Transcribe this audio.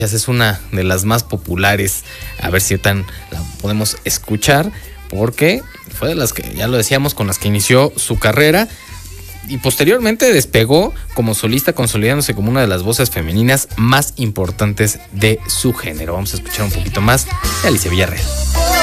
Es una de las más populares. A ver si tan la podemos escuchar, porque fue de las que, ya lo decíamos, con las que inició su carrera y posteriormente despegó como solista, consolidándose como una de las voces femeninas más importantes de su género. Vamos a escuchar un poquito más de Alicia Villarreal.